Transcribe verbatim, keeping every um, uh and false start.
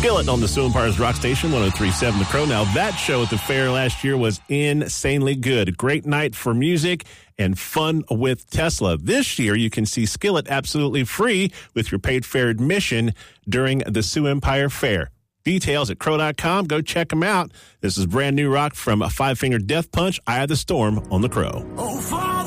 Skillet on the Sioux Empire's Rock Station, one oh three point seven The Crow. Now, that show at the fair last year was insanely good. Great night for music and fun with Tesla. This year, you can see Skillet absolutely free with your paid fair admission during the Sioux Empire Fair. Details at crow dot com. Go check them out. This is brand new rock from Five Finger Death Punch, Eye of the Storm on The Crow. Oh,